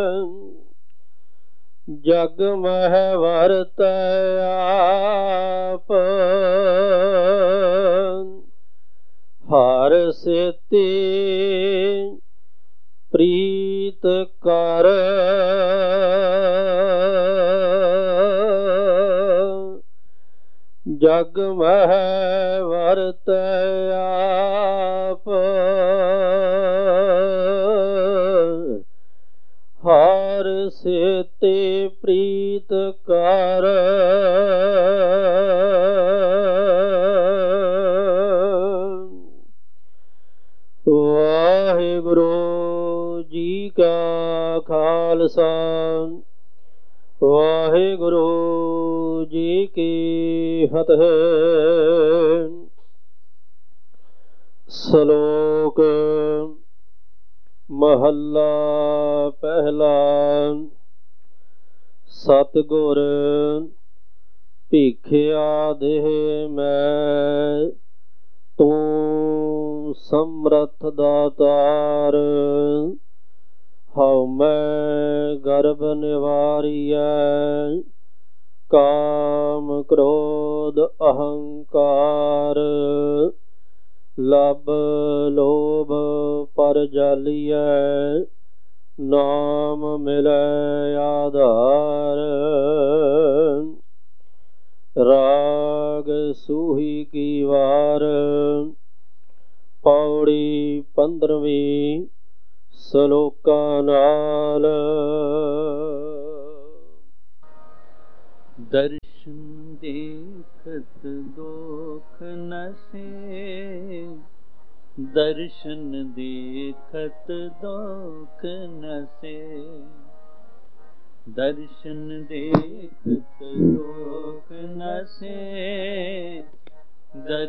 ਜਗ ਮਹਿ ਵਰਤੈ ਆਪ, ਹਰ ਸੇਤੀ ਪ੍ਰੀਤ ਕਰ। ਜਗ ਮਹਿ ਵਰਤੈ ਆਪ, ਹਰ ਸੇਤੀ ਪ੍ਰੀਤ ਕਰ। ਵਾਹਿਗੁਰੂ ਜੀ ਕਾ ਖਾਲਸਾ, ਵਾਹਿਗੁਰੂ ਜੀ ਕੀ ਫਤਿਹ। ਸ਼ਲੋਕ ਮਹੱਲਾ ਪਹਿਲਾ। ਸਤਿਗੁਰ ਭੀਖਿਆ ਦੇਹ ਮੈਂ, ਤੂੰ ਸਮਰੱਥ ਦਾਤਾਰ। ਹਉ ਮੈਂ ਗਰਭ ਨਿਵਾਰੀਐ, ਕਾਮ ਕ੍ਰੋਧ ਅਹੰਕਾਰ। ਲਬ ਲੋਭ ਪਰ ਜਾਲੀਐ, ਨਾਮ ਮਿਲੈ ਆਧਾਰ। ਰਾਗ ਸੂਹੀ ਕੀ ਵਾਰ, ਪੌੜੀ 15ਵੀਂ। ਸਲੋਕਾਂ ਨਾਲ। ਦਰਸ਼ਨ ਦੇਖਤ ਦੋਖ ਨਸੇ, ਦਰਸ਼ਨ ਦੇਖਤ ਦੋਖ ਨਸੇ। ਦਰਸ਼ਨ ਦੇਖਤ ਦੋਖ ਨਸੇ,